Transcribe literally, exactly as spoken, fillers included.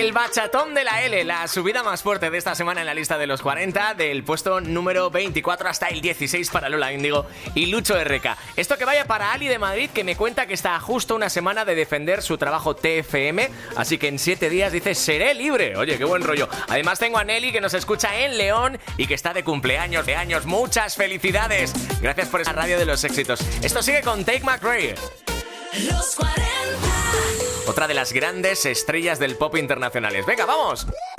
El bachatón de la L, la subida más fuerte de esta semana en la lista de los cuarenta, del puesto número veinticuatro hasta el dieciséis para Lola Índigo y Lucho R K. Esto que vaya para Ali de Madrid, que me cuenta que está a justo una semana de defender su trabajo T F M, así que en siete días dice seré libre. Oye, qué buen rollo. Además tengo a Nelly, que nos escucha en León y que está de cumpleaños, de años. Muchas felicidades. Gracias por esa radio de los éxitos. Esto sigue con Tate McRae. Los cuarenta. Otra de las grandes estrellas del pop internacionales. Venga, vamos.